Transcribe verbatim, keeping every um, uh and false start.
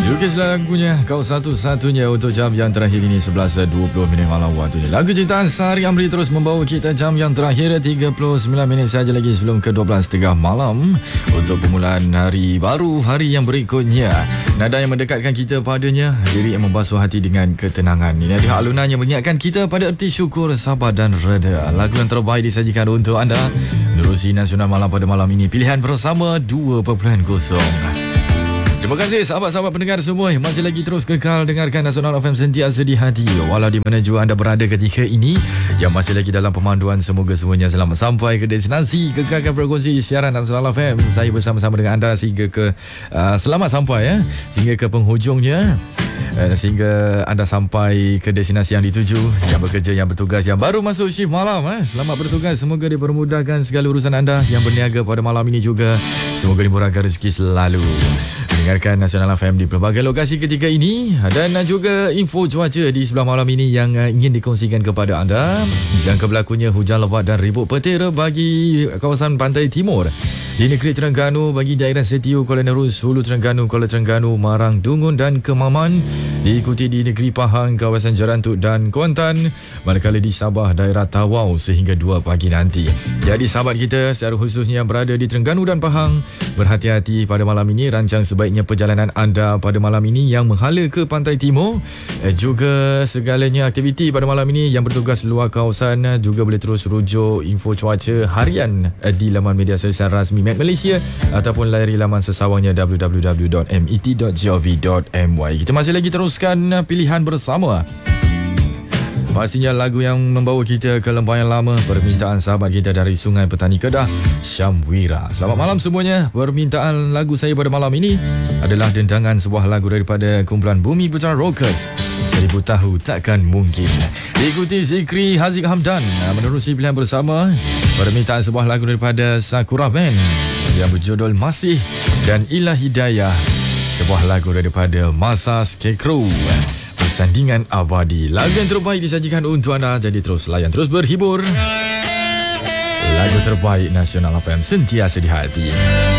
Lukislah lagunya kau satu-satunya untuk jam yang terakhir ini sebelas dua puluh minit malam waktunya. Lagu ciptaan Sari Amri terus membawa kita jam yang terakhir tiga puluh sembilan minit saja lagi sebelum ke dua belas tiga puluh malam untuk permulaan hari baru, hari yang berikutnya. Nada yang mendekatkan kita padanya, lirik yang membasuh hati dengan ketenangan. Ini adalah alunan yang mengingatkan kita pada erti syukur, sabar dan reda. Lagu yang terbaik disajikan untuk anda menerusi Nasional Malam pada malam ini. Pilihan bersama dua perpuluhan kosong. Terima kasih sahabat-sahabat pendengar semua yang masih lagi terus kekal dengarkan Nasional F M sentiasa di hati. Walau di mana jua anda berada ketika ini, yang masih lagi dalam pemanduan, semoga semuanya selamat sampai ke destinasi. Kekalkan frekuensi siaran Nasional F M. Saya bersama-sama dengan anda sehingga ke uh, selamat sampai ya, sehingga ke penghujungnya. Uh, sehingga anda sampai ke destinasi yang dituju. Yang bekerja, yang bertugas, yang baru masuk shift malam, eh. Selamat bertugas. Semoga dipermudahkan segala urusan anda. Yang berniaga pada malam ini juga, semoga dimurahkan rezeki selalu. Dengarkan Nasional F M di pelbagai lokasi ketika ini. Dan juga info cuaca di sebelah malam ini yang ingin dikongsikan kepada anda. Jangka berlakunya hujan lebat dan ribut petir bagi kawasan pantai timur di negeri Terengganu, bagi daerah Setiu, Kuala Nerus, Hulu Terengganu, Kuala Terengganu, Marang, Dungun dan Kemaman. Diikuti di negeri Pahang, kawasan Jerantuk dan Kuantan. Manakala di Sabah, daerah Tawau sehingga dua pagi nanti. Jadi sahabat kita secara khususnya berada di Terengganu dan Pahang, berhati-hati pada malam ini. Rancang sebaiknya perjalanan anda pada malam ini yang menghala ke pantai timur. Eh, juga segalanya aktiviti pada malam ini yang bertugas luar kawasan juga boleh terus rujuk info cuaca harian eh, di laman media sosial rasmi Met Malaysia ataupun layari laman sesawangnya w w w dot met dot gov dot my. Kita masih lagi teruskan pilihan bersama. Pastinya lagu yang membawa kita ke lembah yang lama, permintaan sahabat kita dari Sungai Petani Kedah, Syamwira. Selamat malam semuanya. Permintaan lagu saya pada malam ini adalah dendangan sebuah lagu daripada kumpulan Bumi Putra Rockers, Seribu Tahu Takkan Mungkin. Diikuti Zikri Haziq Hamdan menerusi pilihan bersama. Permintaan sebuah lagu daripada Sakura Band yang berjudul Masih, dan Ilah Hidayah, sebuah lagu daripada Masa Scarecrow, Persandingan Abadi. Lagu yang terbaik disajikan untuk anda, jadi terus layan, terus berhibur. Lagu terbaik Nasional F M sentiasa di hati.